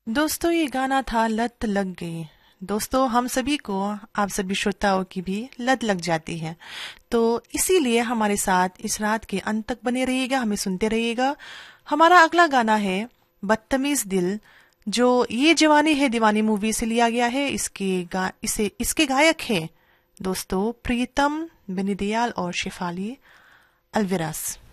दोस्तों ये गाना था लत लग गई। दोस्तों हम सभी को, आप सभी श्रोताओं की भी लत लग जाती है। तो इसीलिए हमारे साथ इस रात के अंत तक बने रहिएगा, हमें सुनते रहिएगा। हमारा अगला गाना है बदतमीज दिल, जो ये जवानी है दीवानी मूवी से लिया गया है। इसके गायक है दोस्तों प्रीतम बेनीदयाल और शेफाली अल्विरास।